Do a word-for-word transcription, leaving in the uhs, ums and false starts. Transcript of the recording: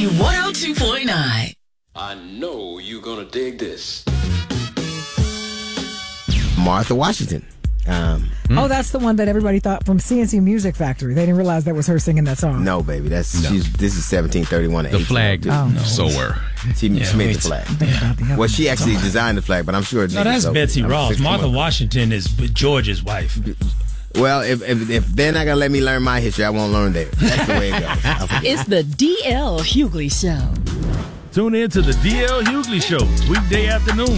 one oh two point nine. I know you're gonna dig this. Martha Washington. Um, oh, that's the one that everybody thought from C N C Music Factory. They didn't realize that was her singing that song. No, baby. That's no. She's, this is seventeen thirty-one. The flag oh. sewer. She, yeah, she made the flag. Yeah. Well, she actually designed the flag, but I'm sure. No, that's Betsy Ross. Martha Washington is George's wife. Well, if, if if they're not gonna let me learn my history, I won't learn theirs. That's the way it goes. It's the D L Hughley Show. Tune in to the D L Hughley Show weekday afternoon